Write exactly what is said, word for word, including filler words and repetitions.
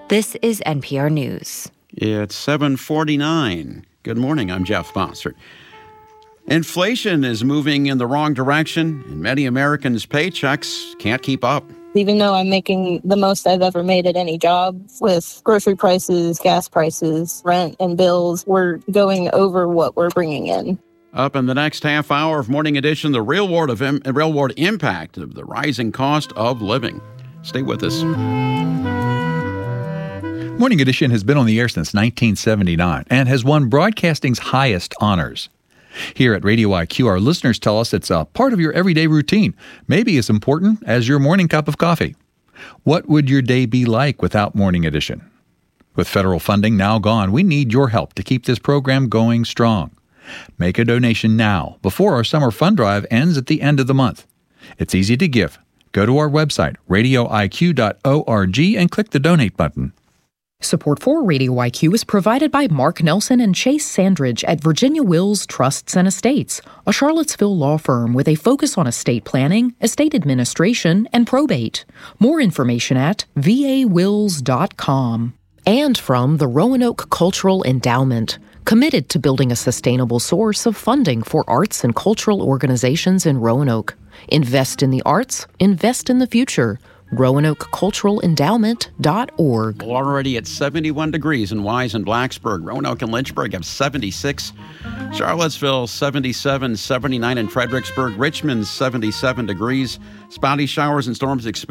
This is N P R News. It's seven forty-nine. Good morning, I'm Jeff Bossert. Inflation is moving in the wrong direction, and many Americans' paychecks can't keep up. Even though I'm making the most I've ever made at any job, with grocery prices, gas prices, rent, and bills, we're going over what we're bringing in. Up in the next half hour of Morning Edition, the real world of im- real world impact of the rising cost of living. Stay with us. Morning Edition has been on the air since nineteen seventy-nine and has won broadcasting's highest honors. Here at Radio I Q, our listeners tell us it's a part of your everyday routine, maybe as important as your morning cup of coffee. What would your day be like without Morning Edition? With federal funding now gone, we need your help to keep this program going strong. Make a donation now, before our summer fund drive ends at the end of the month. It's easy to give. Go to our website, radio I Q dot org, and click the donate button. Support for Radio I Q is provided by Mark Nelson and Chase Sandridge at Virginia Wills Trusts and Estates, a Charlottesville law firm with a focus on estate planning, estate administration, and probate. More information at v a wills dot com. And from the Roanoke Cultural Endowment, committed to building a sustainable source of funding for arts and cultural organizations in Roanoke. Invest in the arts, invest in the future. roanoke cultural endowment dot org. Well, already at seventy-one degrees in Wise and Blacksburg. Roanoke and Lynchburg have seventy-six. Charlottesville, seventy-seven, seventy-nine in Fredericksburg. Richmond, seventy-seven degrees. Spotty showers and storms expected.